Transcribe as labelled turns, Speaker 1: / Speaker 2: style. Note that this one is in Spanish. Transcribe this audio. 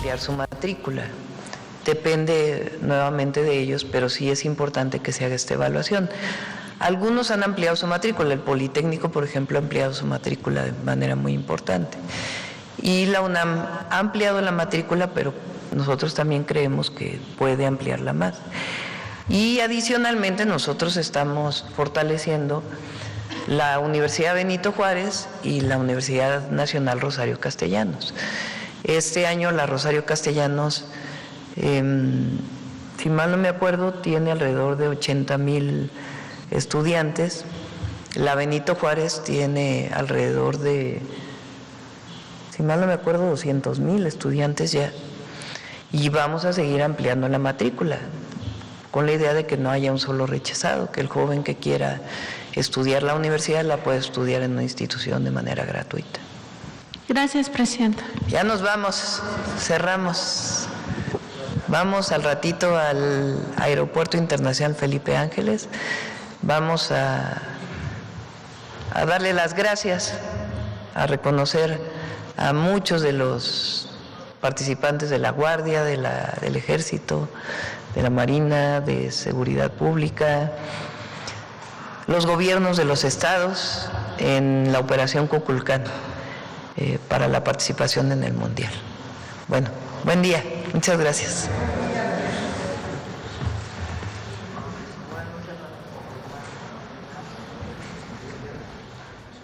Speaker 1: ampliar su matrícula. Depende nuevamente de ellos, pero sí es importante que se haga esta evaluación. Algunos han ampliado su matrícula, el Politécnico, por ejemplo, ha ampliado su matrícula de manera muy importante. Y la UNAM ha ampliado la matrícula, pero nosotros también creemos que puede ampliarla más. Y adicionalmente nosotros estamos fortaleciendo la Universidad Benito Juárez y la Universidad Nacional Rosario Castellanos. Este año la Rosario Castellanos, si mal no me acuerdo, tiene alrededor de 80,000 estudiantes. La Benito Juárez tiene alrededor de, si mal no me acuerdo, 200,000 estudiantes ya. Y vamos a seguir ampliando la matrícula, con la idea de que no haya un solo rechazado, que el joven que quiera estudiar la universidad la pueda estudiar en una institución de manera gratuita.
Speaker 2: Gracias, presidenta.
Speaker 1: Ya nos vamos, cerramos. Vamos al ratito al Aeropuerto Internacional Felipe Ángeles. Vamos a darle las gracias, a reconocer a muchos de los participantes de la Guardia, del Ejército, de la Marina, de Seguridad Pública, los gobiernos de los estados en la Operación Kukulcán para la participación en el Mundial. Bueno, buen día, muchas gracias.